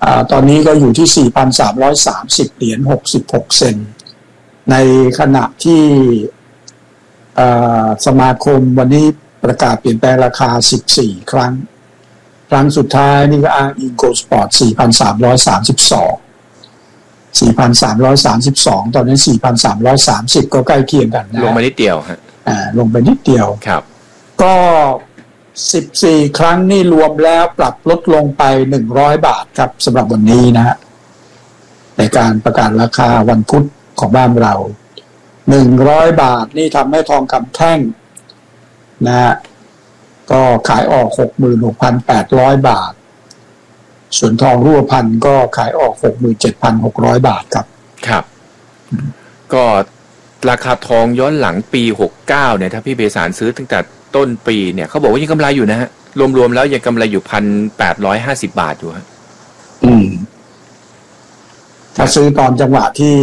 ตอนนี้ก็อยู่ที่ 4,330 เหรียญ 66 เซนต์ในขณะที่สมาคมวันนี้ประกาศเปลี่ยนแปลงราคา 14 ครั้งสุดท้ายนี่ก็อ้างอิงโกลด์สปอร์ต 4,332 ตอนนี้ 4,330 ก็ใกล้เคียงกันนะลงมานิดเดียวฮะลงไปนิดเดียวครับก็14 ครั้งนี่รวมแล้วปรับลดลงไป100 บาทครับสำหรับวันนี้นะฮะในการประกาศราคาวันพุธของบ้านเรา100 บาทนี่ทำให้ทองคำแท่งนะฮะก็ขายออก 66,800 บาทส่วนทองรูปพรรณก็ขายออก 67,600 บาทครับครับก็ราคาทองย้อนหลังปี69เนี่ยถ้าพี่เบสารซื้อตั้งแต่ต้นปีเนี่ยเขาบอกว่ายังกำไรอยู่นะฮะรวมๆแล้วยังกำไรอยู่ 1,850 บาทอยู่ฮะถ้าซื้อตอนจังหวะที่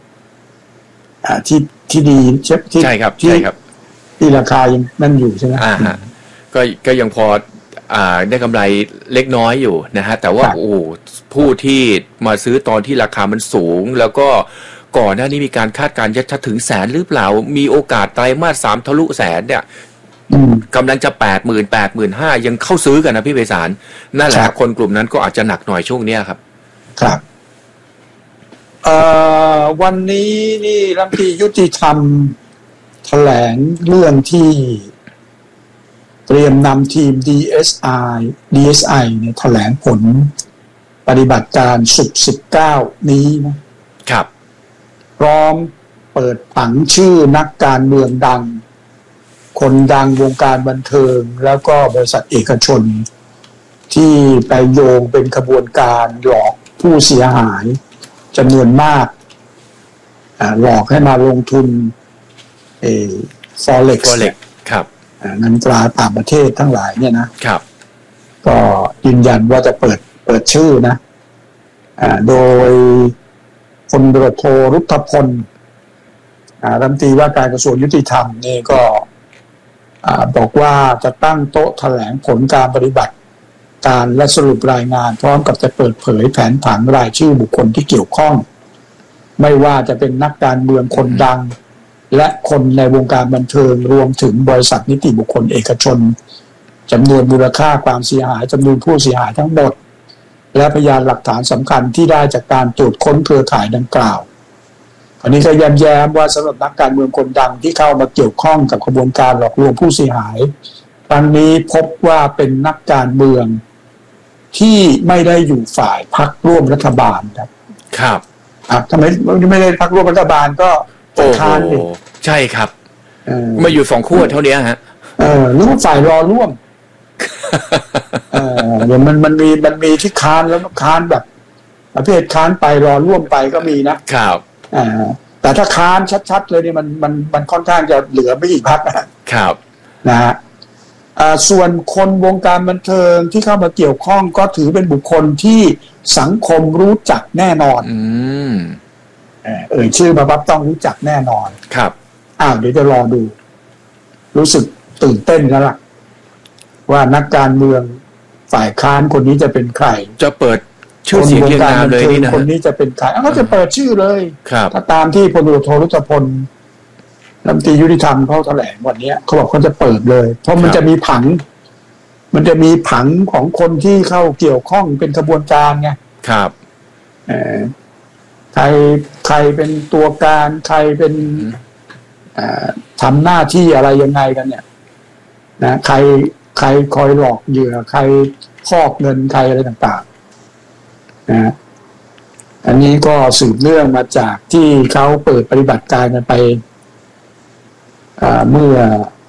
ดีใช่ครับที่ราคายังนั่นอยู่ใช่ไหมก็ยังพอได้กำไรเล็กน้อยอยู่นะฮะแต่ว่าผู้ที่มาซื้อตอนที่ราคามันสูงแล้วก็ก่อนหน้านี้มีการคาดการณ์จะถึงแสนหรือเปล่ามีโอกาสไตรมาส 3ทะลุแสนเนี่ยกำลังจะ 85,000 ยังเข้าซื้อกันนะพี่เบสารนั่นแหละคนกลุ่มนั้นก็อาจจะหนักหน่อยช่วงนี้ครับครับวันนี้นี่รัฐมนตรียุติธรรมแถลงเรื่องที่เตรียมนำทีม DSI เนี่ยแถลงผลปฏิบัติการศุกร์19นี้นะครับพร้อมเปิดผังชื่อนักการเมืองดังคนดังวงการบันเทิงแล้วก็บริษัทเอกชนที่ไปโยงเป็นขบวนการหลอกผู้เสียหายจำนวนมากหลอกให้มาลงทุนForex ครับเงินตราต่างประเทศทั้งหลายเนี่ยนะครับก็ยืนยันว่าจะเปิดชื่อนะโดยพลตำรวจโทรุทธพลรัฐมนตรีว่าการกระทรวงยุติธรรมนี่ก็บอกว่าจะตั้งโต๊ะแถลงผลการปฏิบัติการและสรุปรายงานพร้อมกับจะเปิดเผยแผนผังรายชื่อบุคคลที่เกี่ยวข้องไม่ว่าจะเป็นนักการเมืองคนดังและคนในวงการบันเทิงรวมถึงบริษัทนิติบุคคลเอกชนจำนวนมูลค่าความเสียหายจำนวนผู้เสียหายทั้งหมดและพยานหลักฐานสำคัญที่ได้จากการตรวจค้นเครือข่ายดังกล่าวอันนี้ก็แย้มว่าสำหรับนักการเมืองคนดังที่เข้ามาเกี่ยวข้องกับกระบวนการหลอกลวงผู้เสียหายครั้งนี้พบว่าเป็นนักการเมืองที่ไม่ได้อยู่ฝ่ายพรรคร่วมรัฐบาลครับทำไมไม่ได้พรรคร่วมรัฐบาลก็ค้านดิใช่ครับมาอยู่2ขั้วเท่านี้ฮะหรือว่าฝ่ายรอร่วมเดี๋ยวมันมีที่ค้านแล้วค้านแบบประเภทค้านไปรอร่วมไปก็มีนะครับแต่ถ้าค้านชัดๆเลยเนี่ยมันค่อนข้างจะเหลือไม่กี่พรรคนะครับนะฮะส่วนคนวงการบันเทิงที่เข้ามาเกี่ยวข้องก็ถือเป็นบุคคลที่สังคมรู้จักแน่นอนชื่อมาปั๊บต้องรู้จักแน่นอนครับเดี๋ยวจะรอดูรู้สึกตื่นเต้นแล้วล่ะว่านักการเมืองฝ่ายค้านคนนี้จะเป็นใครจะเปิดชื่อเสียงเรียงนามเลยนี่นะคนนี้จะเป็นใครเขาจะเปิดชื่อเลยถ้าตามที่พลตำรวจโทรุทธพลรัฐมนตรียุติธรรมเขาแถลงวันนี้เขาบอกเขาจะเปิดเลยเพราะมันจะมีผังของคนที่เข้าเกี่ยวข้องเป็นกระบวนการไงครับใครเป็นตัวการใครเป็นทำหน้าที่อะไรยังไงกันเนี่ยนะใครคอยหลอกเหยื่อใครฟอกเงินใครอะไรต่างๆนะอันนี้ก็สืบเนื่องมาจากที่เขาเปิดปฏิบัติการกันไปเมื่อ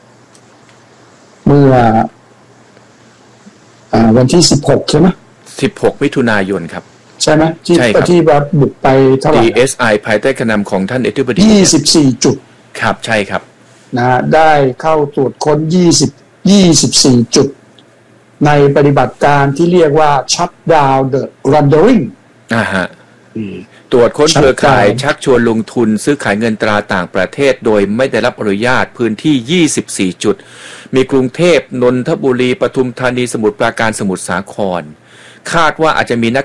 วันที่16ใช่ไหม 16มิถุนายนครับใช่ไหมที่แบบบุกไปเท่าไหร่ DSI ภายใต้การนำของท่านอธิบดี 24 จุดครับใช่ครับนะได้เข้าตรวจค้น24 จุดในปฏิบัติการที่เรียกว่า Shut Down the Laundering ตรวจค้นเครือข่ายชักชวนลงทุนซื้อขายเงินตราต่างประเทศโดยไม่ได้รับอนุญาตพื้นที่24 จุดมีกรุงเทพนนทบุรีปทุมธานีสมุทรปราการสมุทรสาครคาดว่าอาจจะมีนัก